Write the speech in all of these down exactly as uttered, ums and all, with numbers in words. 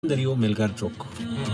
Darío Melgar Choco.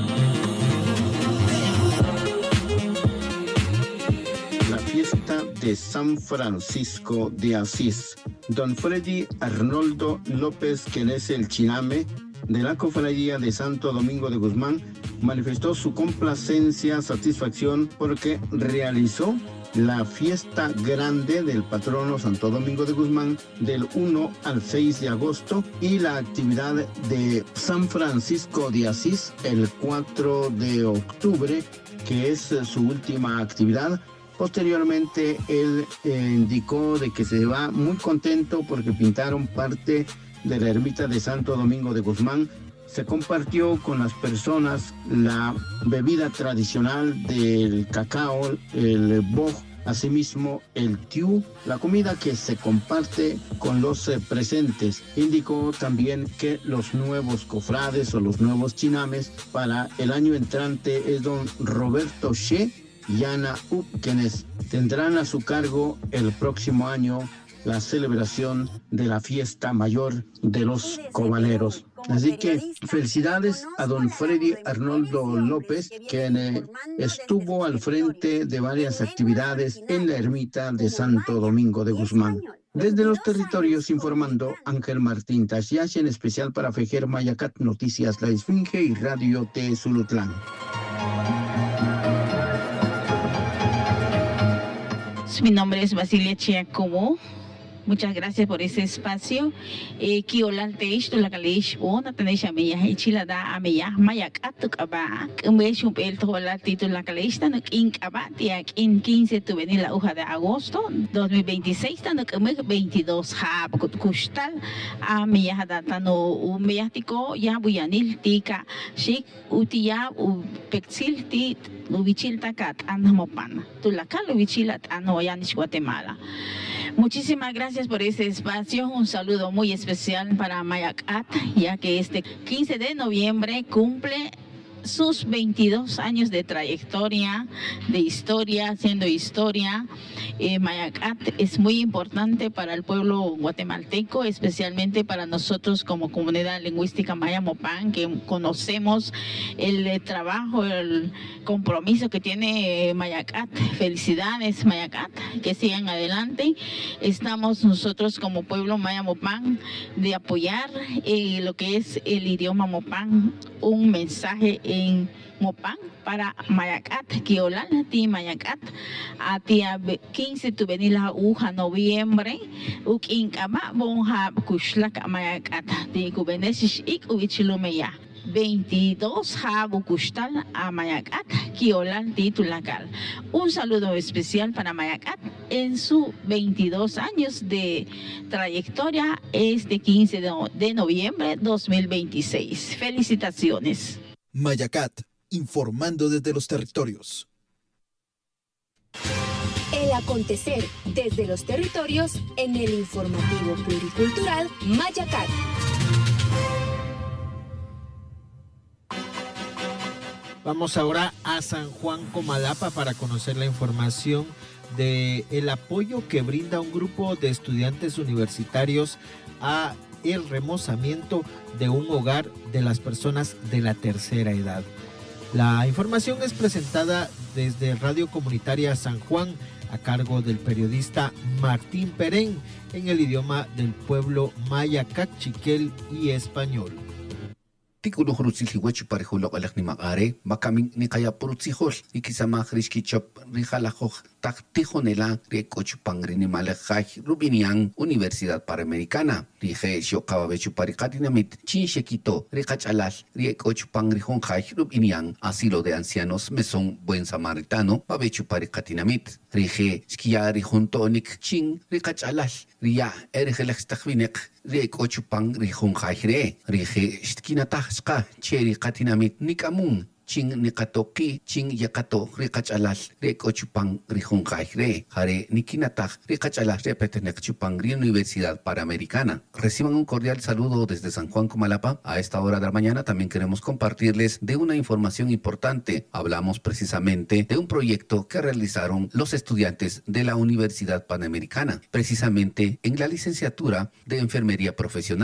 La fiesta de San Francisco de Asís. Don Freddy Arnoldo López, quien es el chiname de la Cofradía de Santo Domingo de Guzmán, manifestó su complacencia, satisfacción, porque realizó la fiesta grande del patrono Santo Domingo de Guzmán del uno al seis de agosto y la actividad de San Francisco de Asís el cuatro de octubre, que es su última actividad. Posteriormente, él eh, indicó de que se va muy contento porque pintaron parte de la ermita de Santo Domingo de Guzmán. Se compartió con las personas la bebida tradicional del cacao, el boj, asimismo el tiu, la comida que se comparte con los eh, presentes. Indicó también que los nuevos cofrades o los nuevos chinames para el año entrante es don Roberto She y Ana Up, quienes tendrán a su cargo el próximo año la celebración de la fiesta mayor de los cobaleros. Así que felicidades a don Freddy Arnoldo López, quien eh, estuvo al frente de varias actividades en la ermita de Santo Domingo de Guzmán. Desde los territorios informando Ángel Martín Tashiash, en especial para Fejer Mayacat, Noticias La Esfinge y Radio T Zulutlán. Mi nombre es Basilia Chiacobo. Muchas gracias por ese espacio. Kiolante esto la caleish bona tenéis meya hichila da ameya mayak atuk aba kembe chumpel tola título la caleish tan ink aba tiak in quince tu venir la hoja de agosto dos mil veintiséis tan kembe veintidós ha kustal ameya da tano umeyatiko ya buyanil tika shik utia u pexil ti ubichil takat anmopan tu la cal ubichilat anoyanish Guatemala. Muchísimas gracias por ese espacio. Un saludo muy especial para Mayacat, ya que este quince de noviembre cumple sus veintidós años de trayectoria, de historia, haciendo historia. Eh, Mayacat es muy importante para el pueblo guatemalteco, especialmente para nosotros como comunidad lingüística Maya Mopán, que conocemos el eh, trabajo, el compromiso que tiene eh, Mayacat. Felicidades, Mayacat, que sigan adelante. Estamos nosotros como pueblo Maya Mopán de apoyar eh, lo que es el idioma Mopán, un mensaje en Mopán para Mayacat, Kiolan, ti Mayacat, a ti quince tu venir la uja noviembre, uk inkama bonja kushlak Mayacat, ti kubenesis ik ubichilumeya. veintidós Jabu Kustal a Mayacat, Kiolan Titulacal. Un saludo especial para Mayacat en sus veintidós años de trayectoria este quince de noviembre de dos mil veintiséis. Felicitaciones. Mayacat, informando desde los territorios. El acontecer desde los territorios en el informativo pluricultural Mayacat. Vamos ahora a San Juan Comalapa para conocer la información de el apoyo que brinda un grupo de estudiantes universitarios a el remozamiento de un hogar de las personas de la tercera edad. La información es presentada desde Radio Comunitaria San Juan a cargo del periodista Martín Perén en el idioma del pueblo maya, cachiquel y español. Tikulo Hurutsil Hiwachu Parejulo Alaknimagare, Bakamin Nikaya Purutzihol, Ikisama Hrishkichop, Rijalajoj, Taktijonela, Riecochupangrinimaleja, Rubinian, Universidad Panamericana, Rije Shokababechu Parikatinamit, Chinchequito, Ricachalal, Riecochupangrijonjaj, Rubinian, Asilo de Ancianos, Mesón Buen Samaritano, Babechu Parikatinamit, Rije Skiari Juntonik, Chin, Ricachalal, Ria, Ergelextachvinek, Riecochupang Rijonjajre, Rije Stkinatajska, Cheri Katinamit, Nikamun, Ching Nikatoki, Ching Yakato, Ricachalal, Riecochupang Rijonjajre, Jare Nikinatag, Ricachalal, Repetenek Chupangri, Universidad Panamericana. Reciban un cordial saludo desde San Juan Comalapa. A esta hora de la mañana también queremos compartirles de una información importante. Hablamos precisamente de un proyecto que realizaron los estudiantes de la Universidad Panamericana, precisamente en la licenciatura de Enfermería Profesional.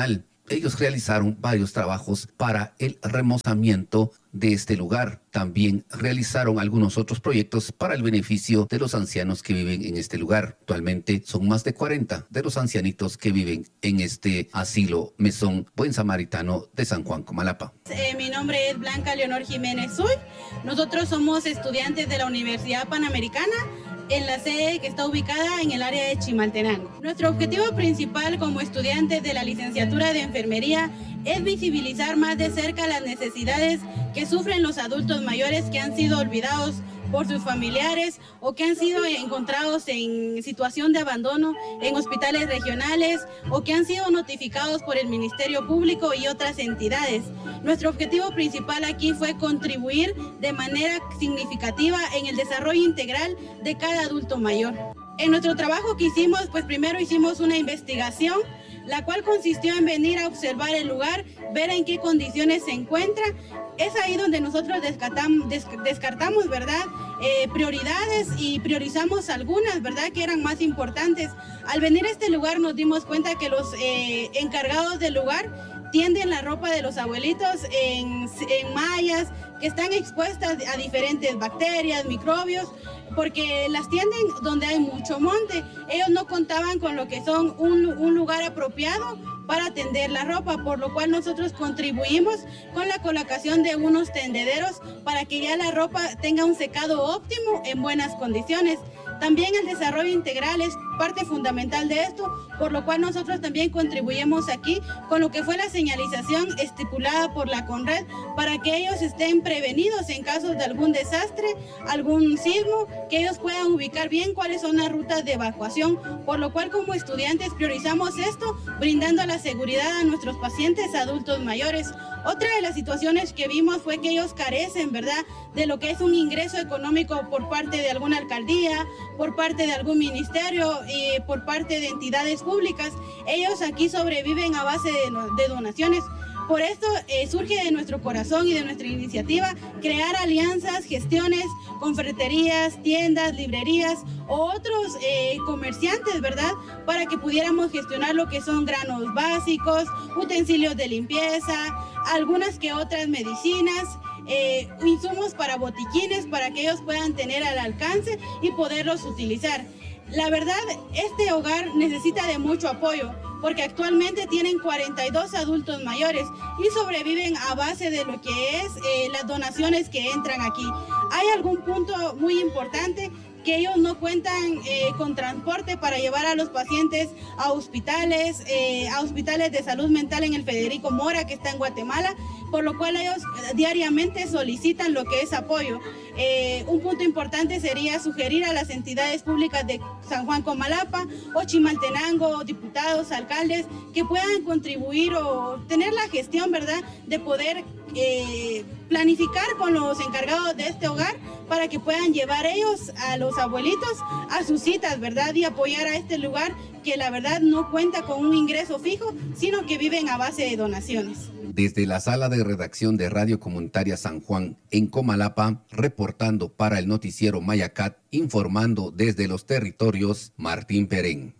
ellos realizaron varios trabajos para el remozamiento de este lugar. También realizaron algunos otros proyectos para el beneficio de los ancianos que viven en este lugar. Actualmente son más de cuarenta de los ancianitos que viven en este asilo Mesón Buen Samaritano de San Juan Comalapa. Eh, mi nombre es Blanca Leonor Jiménez Uy. Nosotros somos estudiantes de la Universidad Panamericana en la sede que está ubicada en el área de Chimaltenango. Nuestro objetivo principal como estudiantes de la licenciatura de enfermería es visibilizar más de cerca las necesidades que sufren los adultos mayores que han sido olvidados por sus familiares o que han sido encontrados en situación de abandono en hospitales regionales o que han sido notificados por el Ministerio Público y otras entidades. Nuestro objetivo principal aquí fue contribuir de manera significativa en el desarrollo integral de cada adulto mayor. En nuestro trabajo que hicimos, pues primero hicimos una investigación, la cual consistió en venir a observar el lugar, ver en qué condiciones se encuentra. Es ahí donde nosotros descartamos, descartamos ¿verdad? Eh, prioridades y priorizamos algunas, ¿verdad? Que eran más importantes. Al venir a este lugar nos dimos cuenta que los eh, encargados del lugar tienden la ropa de los abuelitos en, en mallas que están expuestas a diferentes bacterias, microbios, porque las tienden donde hay mucho monte. Ellos no contaban con lo que son un, un lugar apropiado para tender la ropa, por lo cual nosotros contribuimos con la colocación de unos tendederos para que ya la ropa tenga un secado óptimo en buenas condiciones. También el desarrollo integral es parte fundamental de esto, por lo cual nosotros también contribuimos aquí con lo que fue la señalización estipulada por la CONRED para que ellos estén prevenidos en caso de algún desastre, algún sismo, que ellos puedan ubicar bien cuáles son las rutas de evacuación, por lo cual como estudiantes priorizamos esto, brindando la seguridad a nuestros pacientes adultos mayores. Otra de las situaciones que vimos fue que ellos carecen, ¿verdad?, de lo que es un ingreso económico por parte de alguna alcaldía, por parte de algún ministerio y por parte de entidades públicas. Ellos aquí sobreviven a base de, de donaciones. Por esto eh, surge de nuestro corazón y de nuestra iniciativa crear alianzas, gestiones, confraternías, tiendas, librerías o otros eh, comerciantes, ¿verdad? Para que pudiéramos gestionar lo que son granos básicos, utensilios de limpieza, algunas que otras medicinas, eh, insumos para botiquines para que ellos puedan tener al alcance y poderlos utilizar. La verdad, este hogar necesita de mucho apoyo, porque actualmente tienen cuarenta y dos adultos mayores y sobreviven a base de lo que es eh, las donaciones que entran aquí. Hay algún punto muy importante que ellos no cuentan eh, con transporte para llevar a los pacientes a hospitales, eh, a hospitales de salud mental en el Federico Mora, que está en Guatemala, por lo cual ellos diariamente solicitan lo que es apoyo. Eh, un punto importante sería sugerir a las entidades públicas de San Juan Comalapa o Chimaltenango, diputados, alcaldes, que puedan contribuir o tener la gestión, ¿verdad?, de poder eh, planificar con los encargados de este hogar para que puedan llevar ellos a los abuelitos a sus citas, ¿verdad?, y apoyar a este lugar que la verdad no cuenta con un ingreso fijo, sino que viven a base de donaciones. Desde la sala de redacción de Radio Comunitaria San Juan en Comalapa, reportando para el noticiero Mayacat, informando desde los territorios, Martín Perén.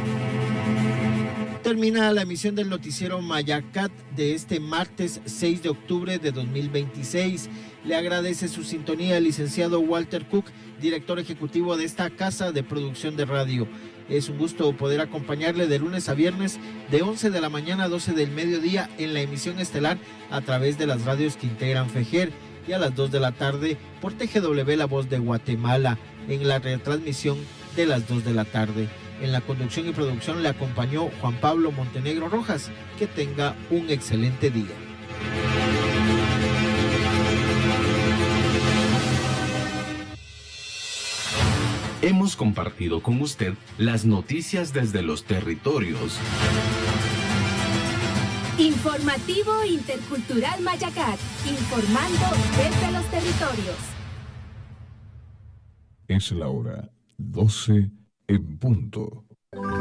Termina la emisión del noticiero Mayacat de este martes seis de octubre de dos mil veintiséis. Le agradece su sintonía el licenciado Walter Cook, director ejecutivo de esta casa de producción de radio. Es un gusto poder acompañarle de lunes a viernes de once de la mañana a doce del mediodía en la emisión estelar a través de las radios que integran FEGER y a las dos de la tarde por T G W La Voz de Guatemala en la retransmisión de las dos de la tarde. En la conducción y producción le acompañó Juan Pablo Montenegro Rojas. Que tenga un excelente día. Hemos compartido con usted las noticias desde los territorios. Informativo Intercultural Mayacat, informando desde los territorios. Es la hora doce en punto.